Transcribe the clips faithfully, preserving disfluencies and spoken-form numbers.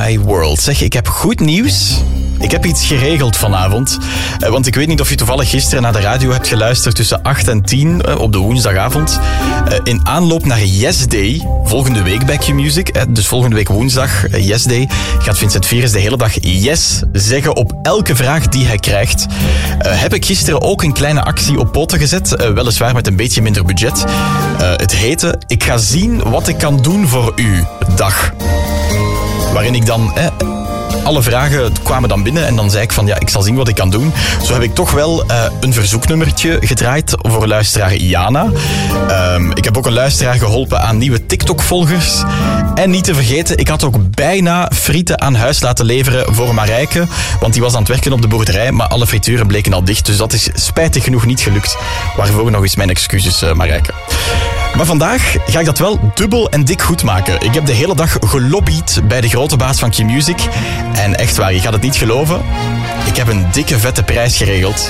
my world. Zeg, ik heb goed nieuws. Ik heb iets geregeld vanavond. Uh, want ik weet niet of je toevallig gisteren naar de radio hebt geluisterd tussen acht en tien uh, op de woensdagavond. Uh, in aanloop naar Yes Day, volgende week bij Q-Music. Uh, dus volgende week woensdag, uh, Yes Day, gaat Vincent Vieres de hele dag yes zeggen op elke vraag die hij krijgt. Uh, heb ik gisteren ook een kleine actie op poten gezet. Uh, weliswaar met een beetje minder budget. Uh, het heette Ik ga zien wat ik kan doen voor u. Dag. Waarin ik dan... Eh, Alle vragen kwamen dan binnen en dan zei ik van ja, ik zal zien wat ik kan doen. Zo heb ik toch wel uh, een verzoeknummertje gedraaid voor luisteraar Jana. Um, ik heb ook een luisteraar geholpen aan nieuwe TikTok-volgers. En niet te vergeten, ik had ook bijna frieten aan huis laten leveren voor Marijke. Want die was aan het werken op de boerderij, maar alle frituren bleken al dicht. Dus dat is spijtig genoeg niet gelukt. Waarvoor nog eens mijn excuses, uh, Marijke. Maar vandaag ga ik dat wel dubbel en dik goed maken. Ik heb de hele dag gelobbyd bij de grote baas van Q-Music. En echt waar, je gaat het niet geloven. Ik heb een dikke vette prijs geregeld.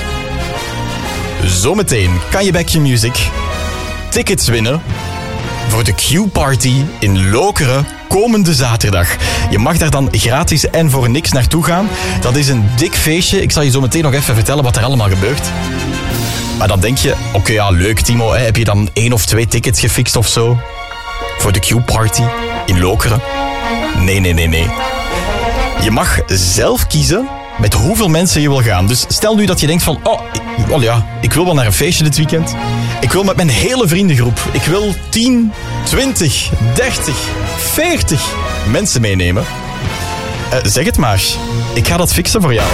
Zometeen kan je bij Q-Music tickets winnen voor de Q-party in Lokeren komende zaterdag. Je mag daar dan gratis en voor niks naartoe gaan. Dat is een dik feestje. Ik zal je zo meteen nog even vertellen wat er allemaal gebeurt. Maar dan denk je, oké, okay, ja, leuk Timo, hè, heb je dan één of twee tickets gefixt of zo? Voor de Q-party in Lokeren? Nee, nee, nee, nee. Je mag zelf kiezen met hoeveel mensen je wil gaan. Dus stel nu dat je denkt van, oh, oh ja, ik wil wel naar een feestje dit weekend. Ik wil met mijn hele vriendengroep. Ik wil tien, twintig, dertig, veertig mensen meenemen. Uh, zeg het maar. Ik ga dat fixen voor jou.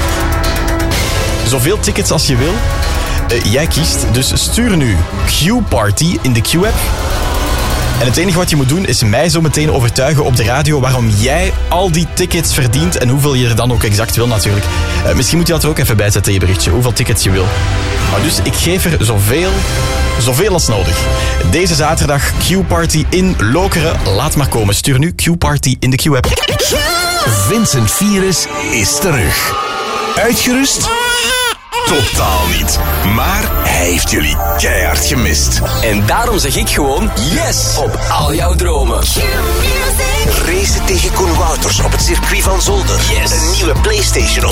Zoveel tickets als je wil. Uh, jij kiest, dus stuur nu Q-party in de Q-app. En het enige wat je moet doen is mij zo meteen overtuigen op de radio waarom jij al die tickets verdient en hoeveel je er dan ook exact wil natuurlijk. Uh, misschien moet je dat er ook even bij zetten in je berichtje, hoeveel tickets je wil. Maar dus ik geef er zoveel, zoveel als nodig. Deze zaterdag Q-party in Lokeren. Laat maar komen. Stuur nu Q-party in de Q-app. Vincent Vieres is terug. Uitgerust? Totaal niet. Maar hij heeft jullie keihard gemist. En daarom zeg ik gewoon yes op al jouw dromen. Racen tegen Koen Wouters op het circuit van Zolder. Yes. Een nieuwe PlayStation